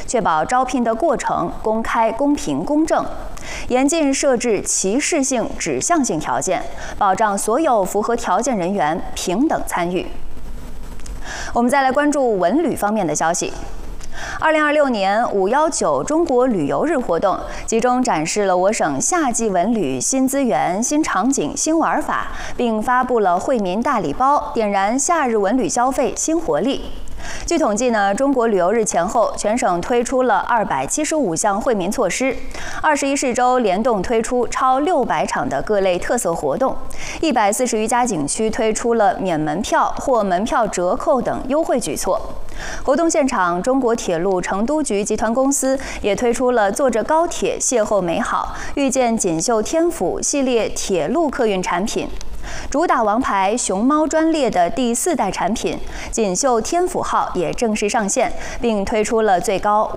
确保招聘的过程公开、公平、公正。严禁设置歧视性、指向性条件，保障所有符合条件人员平等参与。我们再来关注文旅方面的消息。2026年519中国旅游日活动集中展示了我省夏季文旅新资源、新场景、新玩法，并发布了惠民大礼包，点燃夏日文旅消费新活力。据统计呢，中国旅游日前后，全省推出了275项惠民措施，21市州联动推出超600场的各类特色活动，140余家景区推出了免门票或门票折扣等优惠举措。活动现场，中国铁路成都局集团公司也推出了坐着高铁邂逅美好、遇见锦绣天府系列铁路客运产品。主打王牌熊猫专列的第4代产品锦绣天府号也正式上线，并推出了最高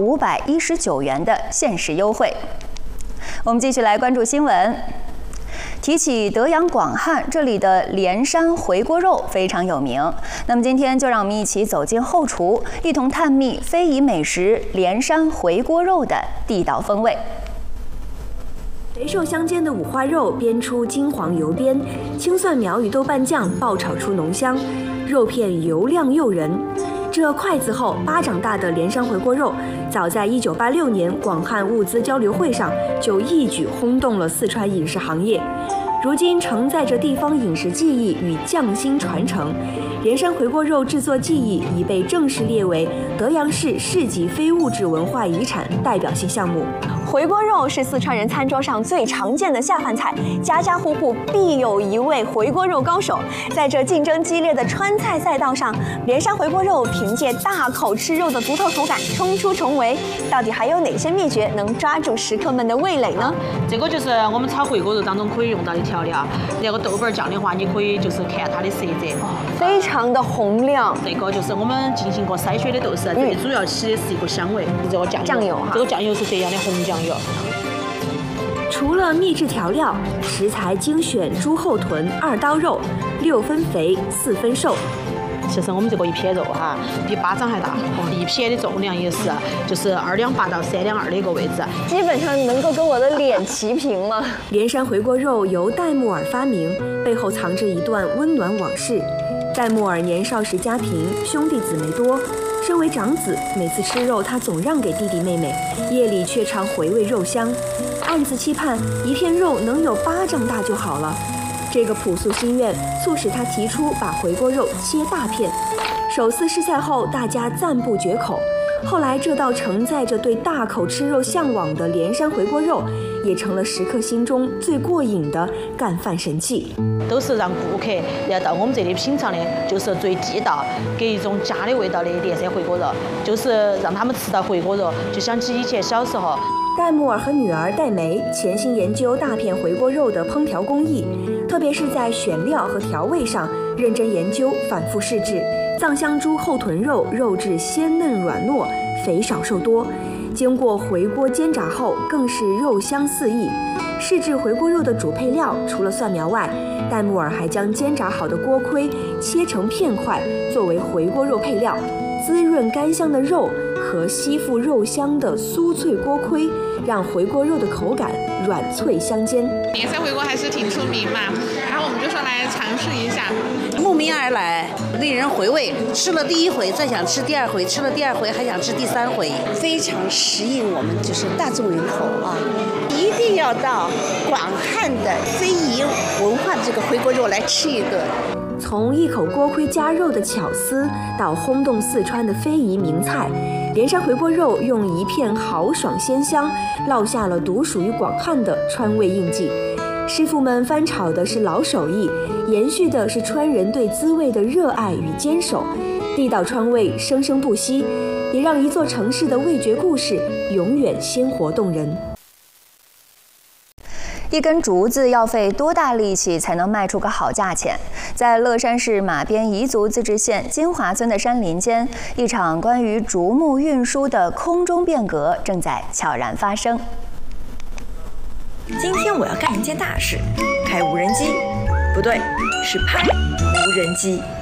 519元的限时优惠。我们继续来关注新闻。提起德阳广汉，这里的连山回锅肉非常有名。那么今天就让我们一起走进后厨，一同探秘非遗美食连山回锅肉的地道风味。 肥瘦相间的五花肉煸出金黄油边，青蒜苗与豆瓣酱爆炒出浓香，肉片油亮诱人。这筷子厚、巴掌大的连山回锅肉，早在1986年广汉物资交流会上就一举轰动了四川饮食行业。如今承载着地方饮食技艺与匠心传承，连山回锅肉制作技艺已被正式列为德阳市市级非物质文化遗产代表性项目。 回锅肉是四川人餐桌上最常见的下饭菜，家家户户必有一位回锅肉高手。在这竞争激烈的川菜赛道上，连山回锅肉凭借大口吃肉的独特口感冲出重围。到底还有哪些秘诀能抓住食客们的味蕾呢？ 这个就是我们炒回锅肉当中可以用到的调料。那个豆瓣酱的话，你可以就是看它的色泽， 非常的红亮。 这个就是我们进行过筛选的豆豉，最主要起的是一个香味。这个酱油哈，这个酱油是德阳的红酱油。 除了秘制调料，食材精选猪后臀2刀肉，6分肥4分瘦。 其实我们这个一片肉哈，比巴掌还大，一片的重量也是就是228到322的一个位置， 基本上能够跟我的脸齐平了。 连山回锅肉由戴木尔发明，背后藏着一段温暖往事。戴木尔年少时家贫，兄弟姊妹多。身为长子，每次吃肉他总让给弟弟妹妹，夜里却常回味肉香，暗自期盼一片肉能有巴掌大就好了。这个朴素心愿促使他提出把回锅肉切大片。首次试菜后，大家赞不绝口。后来，这道承载着对大口吃肉向往的连山回锅肉，也成了食客心中最过瘾的干饭神器。 都是让顾客来到我们这里品尝的，就是最地道、给一种家的味道的连山回锅肉，就是让他们吃到回锅肉，就想起以前小时候。 戴木尔和女儿戴梅潜心研究大片回锅肉的烹调工艺，特别是在选料和调味上认真研究，反复试制。藏香猪后臀肉肉质鲜嫩软糯，肥少瘦多，经过回锅煎炸后更是肉香四溢。试制回锅肉的主配料除了蒜苗外，戴木尔还将煎炸好的锅盔切成片块作为回锅肉配料，滋润甘香的肉和吸附肉香的酥脆锅盔，让回锅肉的口感软脆相间。 连山回锅还是挺出名嘛，然后我们就说来尝试一下。 慕名而来，令人回味。吃了第1回，再想吃第2回；吃了第2回，还想吃第3回。 非常适应我们就是大众人口啊！一定要到广汉的非遗文化的这个回锅肉来吃一个。 从一口锅盔夹肉的巧思，到轰动四川的非遗名菜，连山回锅肉用一片豪爽鲜香，烙下了独属于广汉的川味印记。师傅们翻炒的是老手艺，延续的是川人对滋味的热爱与坚守，地道川味生生不息，也让一座城市的味觉故事永远鲜活动人。 一根竹子要费多大力气才能卖出个好价钱？在乐山市马边彝族自治县金华村的山林间，一场关于竹木运输的空中变革正在悄然发生。 今天我要干一件大事，开无人机，不对，是拍无人机。